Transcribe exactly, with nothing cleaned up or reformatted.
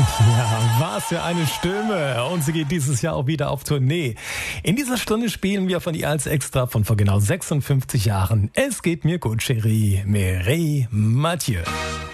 Ja, was für eine Stimme. Und sie geht dieses Jahr auch wieder auf Tournee. In dieser Stunde spielen wir von ihr als Extra von vor genau sechsundfünfzig Jahren. Es geht mir gut, Chérie, Mireille Mathieu.